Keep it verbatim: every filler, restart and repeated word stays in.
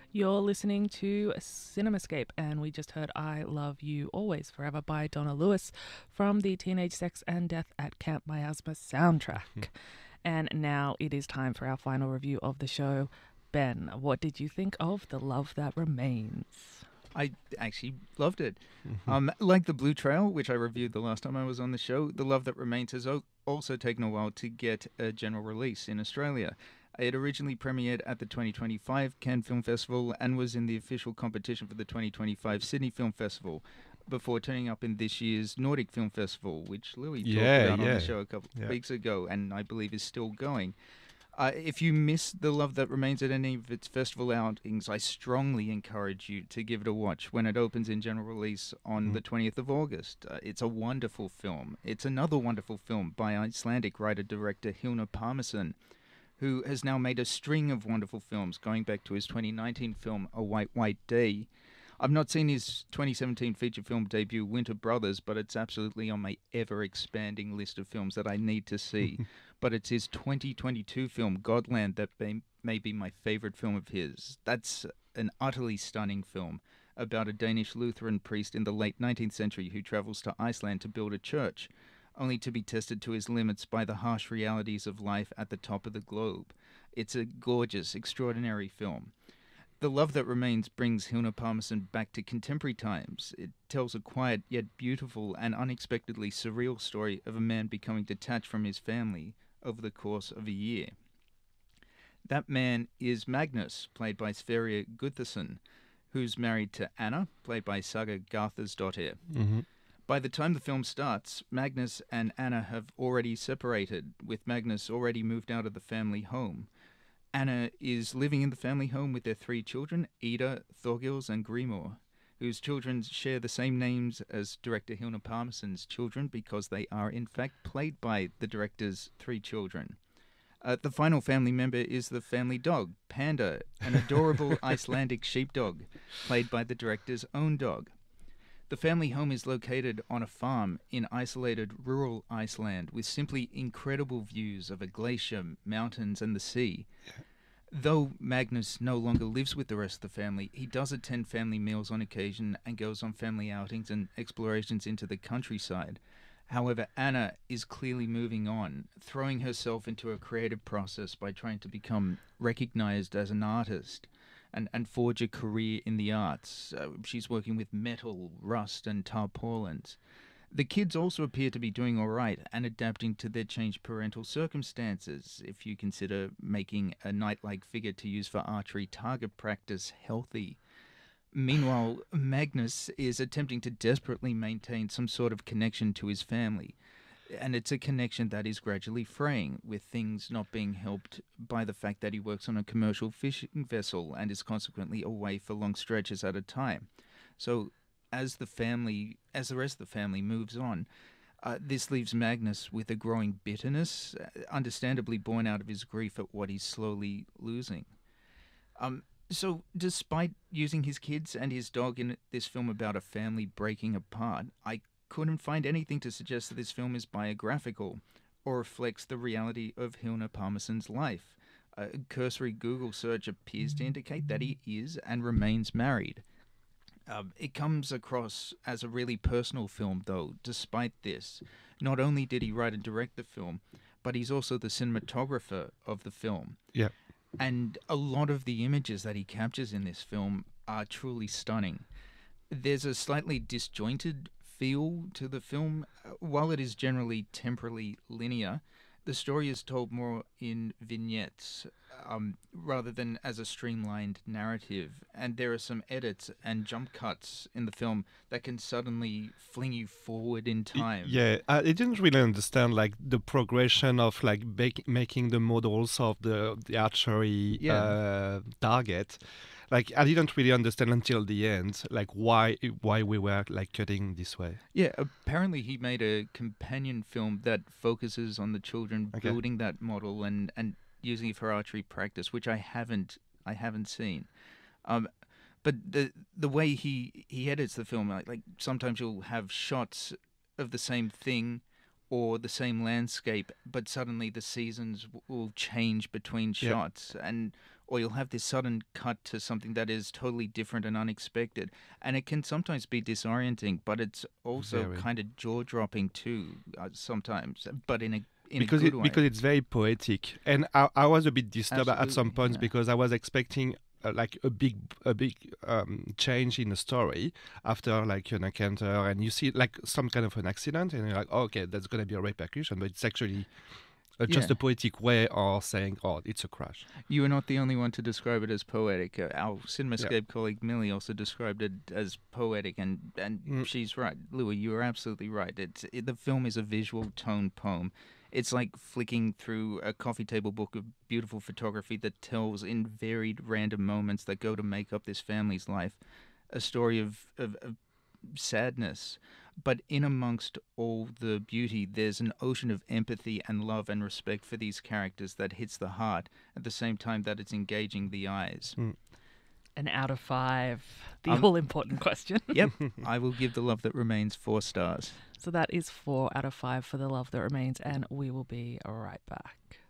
You're listening to Cinemascape, and we just heard I Love You Always Forever by Donna Lewis from the Teenage Sex and Death at Camp Miasma soundtrack. And now it is time for our final review of the show. Ben, what did you think of The Love That Remains? I actually loved it. Um, like The Blue Trail, which I reviewed the last time I was on the show, The Love That Remains has o- also taken a while to get a general release in Australia. It originally premiered at the twenty twenty-five Cannes Film Festival and was in the official competition for the twenty twenty-five Sydney Film Festival before turning up in this year's Nordic Film Festival, which Louis Yeah, talked about on yeah. the show a couple Yeah. of weeks ago and I believe is still going. Uh, if you miss The Love That Remains at any of its festival outings, I strongly encourage you to give it a watch when it opens in general release on Mm. the twentieth of August. Uh, it's a wonderful film. It's another wonderful film by Icelandic writer-director Hilna Parmason, who has now made a string of wonderful films, going back to his twenty nineteen film A White White Day. I've not seen his twenty seventeen feature film debut, Winter Brothers, but it's absolutely on my ever-expanding list of films that I need to see. But it's his twenty twenty-two film, Godland, that may, may be my favorite film of his. That's an utterly stunning film about a Danish Lutheran priest in the late nineteenth century who travels to Iceland to build a church, only to be tested to his limits by the harsh realities of life at the top of the globe. It's a gorgeous, extraordinary film. The Love That Remains brings Hilna Parmason back to contemporary times. It tells a quiet yet beautiful and unexpectedly surreal story of a man becoming detached from his family over the course of a year. That man is Magnus, played by Sverre Gutherson, who's married to Anna, played by Saga Garthersdottir. Mhm. By the time the film starts, Magnus and Anna have already separated, with Magnus already moved out of the family home. Anna is living in the family home with their three children, Ida, Thorgils, and Grimor, whose children share the same names as director Hilna Parmason's children because they are in fact played by the director's three children. Uh, the final family member is the family dog, Panda, an adorable Icelandic sheepdog, played by the director's own dog. The family home is located on a farm in isolated rural Iceland with simply incredible views of a glacier, mountains, and the sea. Though Magnus no longer lives with the rest of the family, he does attend family meals on occasion and goes on family outings and explorations into the countryside. However, Anna is clearly moving on, throwing herself into a creative process by trying to become recognized as an artist and, and forge a career in the arts. Uh, she's working with metal, rust, and tarpaulins. The kids also appear to be doing all right and adapting to their changed parental circumstances, if you consider making a knight-like figure to use for archery target practice healthy. Meanwhile, Magnus is attempting to desperately maintain some sort of connection to his family, and it's a connection that is gradually fraying, with things not being helped by the fact that he works on a commercial fishing vessel and is consequently away for long stretches at a time. So as the family, as the rest of the family moves on, uh, this leaves Magnus with a growing bitterness, uh, understandably born out of his grief at what he's slowly losing. Um, so, despite using his kids and his dog in this film about a family breaking apart, I couldn't find anything to suggest that this film is biographical or reflects the reality of Hilna Parmason's life. A cursory Google search appears to indicate that he is and remains married. Um, it comes across as a really personal film, though, despite this. Not only did he write and direct the film, but he's also the cinematographer of the film. Yeah. And a lot of the images that he captures in this film are truly stunning. There's a slightly disjointed feel to the film. Uh, While it is generally temporally linear, the story is told more in vignettes um, rather than as a streamlined narrative. And there are some edits and jump cuts in the film that can suddenly fling you forward in Y- time. Yeah, I, I didn't really understand like the progression of like bak- making the models of the the archery Yeah. uh, target. Like I didn't really understand until the end, like why why we were like cutting this way. Yeah, apparently he made a companion film that focuses on the children Okay. building that model and, and using it for archery practice, which I haven't I haven't seen. Um, but the the way he, he edits the film, like, like sometimes you'll have shots of the same thing or the same landscape, but suddenly the seasons w- will change between Yeah. shots, and or you'll have this sudden cut to something that is totally different and unexpected. And it can sometimes be disorienting, but it's also Very. kind of jaw-dropping too, uh, sometimes, but in a in because a good it way. because it's very poetic, and I, I was a bit disturbed at some Absolutely, points yeah. because I was expecting uh, like a big a big um, change in the story after like an encounter, and you see like some kind of an accident, and you're like, oh, okay, that's gonna be a repercussion, but it's actually uh, just Yeah. a poetic way of saying, oh, it's a crash. You are not the only one to describe it as poetic. Uh, our CinemaScape colleague Millie also described it as poetic, and, and Mm. she's right. Louis, you are absolutely right. It's it, the film is a visual tone poem. It's like flicking through a coffee table book of beautiful photography that tells in varied random moments that go to make up this family's life a story of, of, of sadness. But in amongst all the beauty, there's an ocean of empathy and love and respect for these characters that hits the heart at the same time that it's engaging the eyes. Mm. An out of five, the Um, all-important question. Yep, I will give The Love That Remains four stars. So that is four out of five for The Love That Remains, and we will be right back.